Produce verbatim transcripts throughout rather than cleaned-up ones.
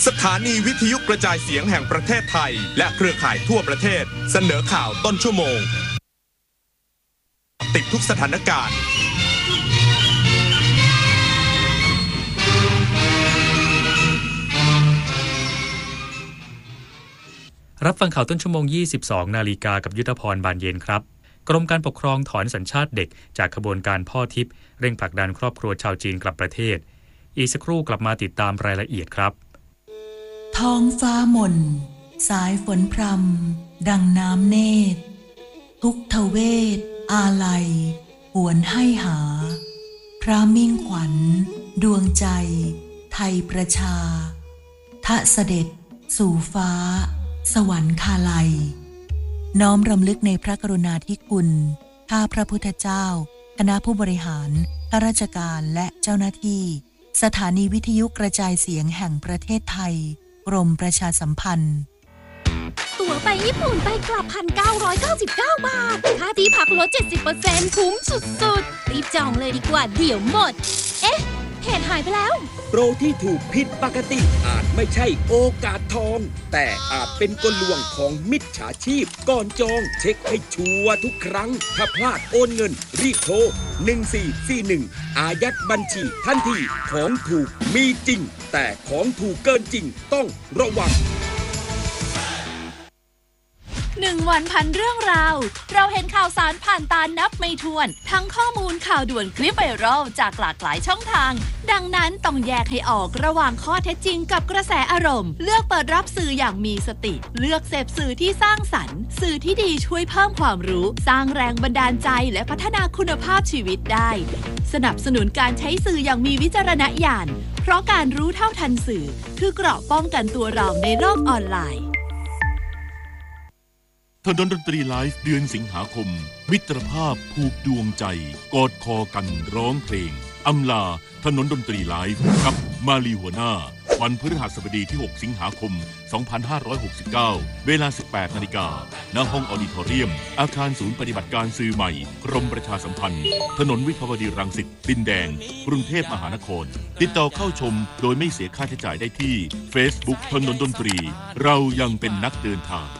สถานีวิทยุกระจายเสียงแห่งประเทศไทยและเครือข่ายทั่วประเทศเสนอข่าวต้นชั่วโมงติดทุกสถานการณ์รับฟังข่าวต้นชั่วโมงยี่สิบสองนาฬิกากับยุทธพรบานเย็นครับกรมการปกครองถอนสัญชาติเด็กจากขบวนการพ่อทิพย์เร่งผลักดันครอบครัวชาวจีนกลับประเทศอีกสักครู่กลับมาติดตามรายละเอียดครับท้องฟ้าหม่นสายฝนพรำดังน้ำเนตรทุกทเวทอาลัยหวนให้หาพระมิ่งขวัญดวงใจไทยประชาทะเสด็จสู่ฟ้าสวรรคาลัยน้อมรำลึกในพระกรุณาธิคุณข้าพระพุทธเจ้าคณะผู้บริหารข้าราชการและเจ้าหน้าที่สถานีวิทยุกระจายเสียงแห่งประเทศไทยกรมประชาสัมพันธ์ตั๋วไปญี่ปุ่นไปกลับ หนึ่งพันเก้าร้อยเก้าสิบเก้า บาทค่าที่พักลด เจ็ดสิบเปอร์เซ็นต์ คุ้มสุดๆรีบจองเลยดีกว่าเดี๋ยวหมดเอ๊ะเพจหายไปแล้วโปรที่ถูกผิดปกติอาจไม่ใช่โอกาสทองแต่อาจเป็นกลลวงของมิจฉาชีพก่อนจองเช็คให้ชัวร์ทุกครั้งถ้าพลาดโอนเงินรีบโทรหนึ่งสี่สี่หนึ่งอายัดบัญชีทันทีของถูกมีจริงแต่ของถูกเกินจริงต้องระวังหนึ่งวันพันเรื่องราวเราเห็นข่าวสารผ่านตานับไม่ถ้วนทั้งข้อมูลข่าวด่วนคลิปไวรัลจากหลากหลายช่องทางดังนั้นต้องแยกให้ออกระหว่างข้อเท็จจริงกับกระแสอารมณ์เลือกเปิดรับสื่ออย่างมีสติเลือกเสพสื่อที่สร้างสรรค์สื่อที่ดีช่วยเพิ่มความรู้สร้างแรงบันดาลใจและพัฒนาคุณภาพชีวิตได้สนับสนุนการใช้สื่ออย่างมีวิจารณญาณเพราะการรู้เท่าทันสื่อคือเกราะป้องกันตัวเราในโลกออนไลน์ถนนดนตรีไลฟ์เดือนสิงหาคมมิตรภาพผูกดวงใจกอดคอกันร้องเพลงอำลาถนนดนตรีไลฟ์กับมาลีหัวหน้าวันพฤหัสบดีที่หกสิงหาคมสองพันห้าร้อยหกสิบเก้าเวลา สิบแปดนาฬิกา ณ ห้องออดิทอเรียมอาคารศูนย์ปฏิบัติการสื่อใหม่กรมประชาสัมพันธ์ถนนวิภาวดีรังสิตดินแดงกรุงเทพมหานครติดต่อเข้าชมโดยไม่เสียค่าใช้จ่ายได้ที่ Facebook ถนนดนตรีเรายังเป็นนักเดินทาง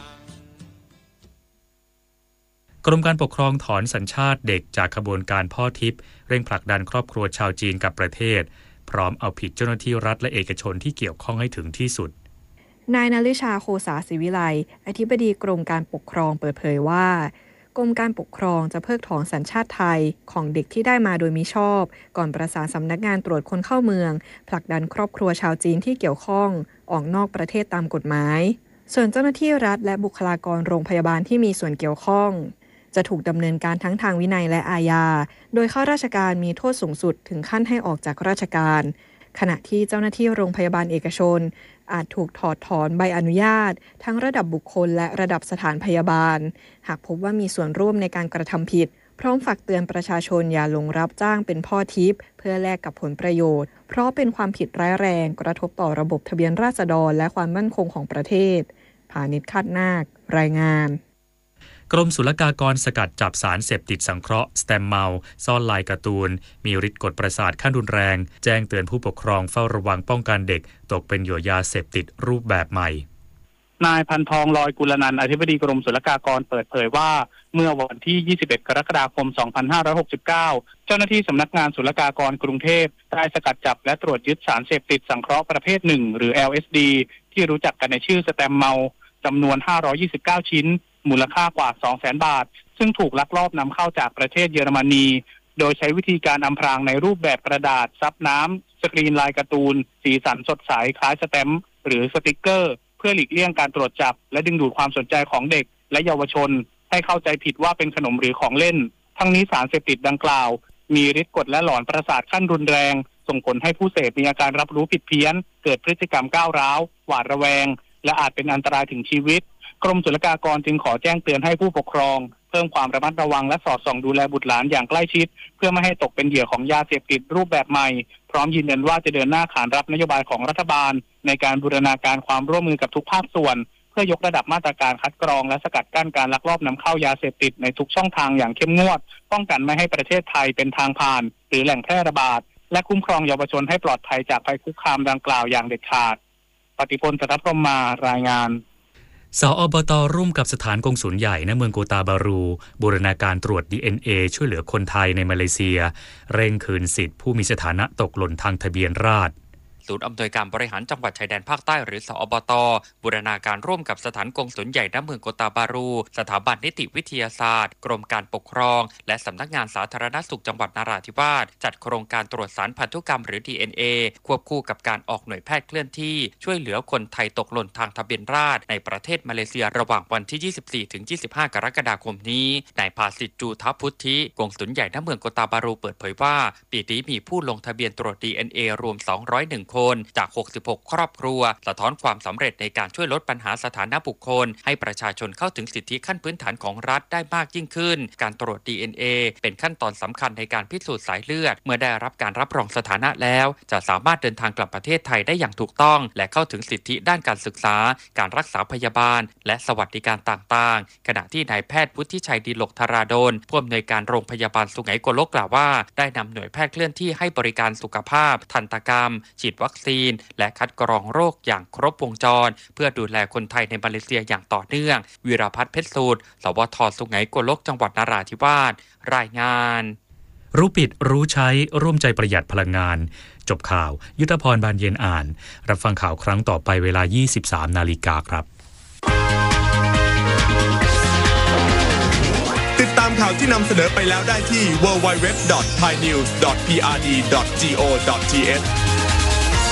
กรมการปกครองถอนสัญชาติเด็กจากขบวนการพ่อทิพย์เร่งผลักดันครอบครัวชาวจีนกลับประเทศพร้อมเอาผิดเจ้าหน้าที่รัฐและเอกชนที่เกี่ยวข้องให้ถึงที่สุดนายณฤชาโคสาศิวิไลอธิบดีกรมการปกครองเปิดเผยว่ากรมการปกครองจะเพิกถอนสัญชาติไทยของเด็กที่ได้มาโดยมิชอบก่อนประสานสำนักงานตรวจคนเข้าเมืองผลักดันครอบครัวชาวจีนที่เกี่ยวข้องออกนอกประเทศตามกฎหมายส่วนเจ้าหน้าที่รัฐและบุคลากรโรงพยาบาลที่มีส่วนเกี่ยวข้องจะถูกดำเนินการทั้งทางวินัยและอาญาโดยข้าราชการมีโทษสูงสุดถึงขั้นให้ออกจากราชการขณะที่เจ้าหน้าที่โรงพยาบาลเอกชนอาจถูกถอดถอนใบอนุญาตทั้งระดับบุคคลและระดับสถานพยาบาลหากพบว่ามีส่วนร่วมในการกระทำผิดพร้อมฝากเตือนประชาชนอย่าลงรับจ้างเป็นพ่อทิพย์เพื่อแลกกับผลประโยชน์เพราะเป็นความผิดร้ายแรงกระทบต่อระบบทะเบียนราษฎรและความมั่นคงของประเทศพาณิชย์คาดนาครายงานกรมศุลกากรสกัดจับสารเสพติดสังเคราะห์สแตมเมาซ่อนลายการ์ตูนมีฤทธิ์กดประสาทขั้นรุนแรงแจ้งเตือนผู้ปกครองเฝ้าระวังป้องกันเด็กตกเป็นเหยื่อยาเสพติดรูปแบบใหม่นายพันทองลอยกุลนันท์อธิบดีกรมศุลกากรเปิดเผยว่าเมื่อวันที่ยี่สิบเอ็ดกรกฎาคมสองพันห้าร้อยหกสิบเก้าเจ้าหน้าที่สำนักงานศุลกากรกรุงเทพได้สกัดจับและตรวจยึดสารเสพติดสังเคราะห์ประเภทหนึ่งหรือ แอล เอส ดี ที่รู้จักกันในชื่อสแตมเมาจำนวนห้าร้อยยี่สิบเก้าชิ้นมูลค่ากว่า สองแสน บาทซึ่งถูกลักลอบนำเข้าจากประเทศเยอรมนีโดยใช้วิธีการอำพรางในรูปแบบกระดาษซับน้ำสกรีนลายการ์ตูนสีสันสดใสคล้ายสแตมป์หรือสติกเกอร์เพื่อหลีกเลี่ยงการตรวจจับและดึงดูดความสนใจของเด็กและเยาวชนให้เข้าใจผิดว่าเป็นขนมหรือของเล่นทั้งนี้สารเสพติดดังกล่าวมีฤทธิ์กดและหลอนประสาทขั้นรุนแรงส่งผลให้ผู้เสพมีอาการรับรู้ผิดเพี้ยนเกิดพฤติกรรมก้าวร้าวหวาดระแวงและอาจเป็นอันตรายถึงชีวิตกรมศุลกากรจึงขอแจ้งเตือนให้ผู้ปกครองเพิ่มความระมัดระวังและสอดส่องดูแลบุตรหลานอย่างใกล้ชิดเพื่อไม่ให้ตกเป็นเหยื่อของยาเสพติดรูปแบบใหม่พร้อมยืนยันว่าจะเดินหน้าขานรับนโยบายของรัฐบาลในการบูรณาการความร่วมมือกับทุกภาคส่วนเพื่อยกระดับมาตรการคัดกรองและสกัดกั้นการลักลอบนำเข้ายาเสพติดในทุกช่องทางอย่างเข้มงวดป้องกันไม่ให้ประเทศไทยเป็นทางผ่านหรือแหล่งแพร่ระบาดและคุ้มครองเยาวชนให้ปลอดภัยจากภัยคุกคามดังกล่าวอย่างเด็ดขาดฏิพลสัทธพรหมมารายงานสอบต.ร่วมกับสถานกงสุลใหญ่ณเมืองโกตาบารูบูรณาการตรวจ ดี เอ็น เอ ช่วยเหลือคนไทยในมาเลเซียเร่งคืนสิทธิผู้มีสถานะตกหล่นทางทะเบียนราษฎร์ศูนย์อำนวยการบริหารจังหวัดชายแดนภาคใต้หรือสอบต.บูรณาการร่วมกับสถานกงสุลใหญ่ณเมืองโกตาบารูสถาบันนิติวิทยาศาสตร์กรมการปกครองและสำนักงานสาธารณสุขจังหวัดนราธิวาสจัดโครงการตรวจสารพันธุกรรมหรือ ดี เอ็น เอ ควบคู่กับการออกหน่วยแพทย์เคลื่อนที่ช่วยเหลือคนไทยตกหล่นทางทะเบียนราษฎร์ในประเทศมาเลเซียระหว่างวันที่ ยี่สิบสี่ถึงยี่สิบห้า กรกฎาคมนี้นายภาสิทธิ์จูทัพพุทธิกงสุลใหญ่ณเมืองโกตาบารูเปิดเผยว่าปีนี้มีผู้ลงทะเบียนตรวจ ดี เอ็น เอ รวมสองร้อยเอ็ดคนจากหกสิบหกครอบครัวสะท้อนความสำเร็จในการช่วยลดปัญหาสถานะบุคคลให้ประชาชนเข้าถึงสิทธิขั้นพื้นฐานของรัฐได้มากยิ่งขึ้นการตรวจ ดี เอ็น เอ เป็นขั้นตอนสำคัญในการพิสูจน์สายเลือดเมื่อได้รับการรับรองสถานะแล้วจะสามารถเดินทางกลับประเทศไทยได้อย่างถูกต้องและเข้าถึงสิทธิด้านการศึกษาการรักษาพยาบาลและสวัสดิการต่างๆขณะที่นายแพทย์วุฒิชัยดีลกธาราดลผู้อำนวยการโรงพยาบาลสุไหงโกลกกล่าวว่าได้นำหน่วยแพทย์เคลื่อนที่ให้บริการสุขภาพทันตกรรมฉีดวัคซีนและคัดกรองโรคอย่างครบวงจรเพื่อดูแลคนไทยในมาเลเซียอย่างต่อเนื่องวีรพัฒน์เพชรสูตรสวทสุไหงโกลกจังหวัดนราธิวาสรายงานรู้ปิดรู้ใช้ร่วมใจประหยัดพลังงานจบข่าวยุทธพรบานเย็นอ่านรับฟังข่าวครั้งต่อไปเวลา ยี่สิบสาม นาฬิกาครับติดตามข่าวที่นำเสนอไปแล้วได้ที่ ดับเบิลยู ดับเบิลยู ดับเบิลยู ดอท ไทยนิวส์ ดอท พี อาร์ ดี ดอท จี โอ ดอท ที เอช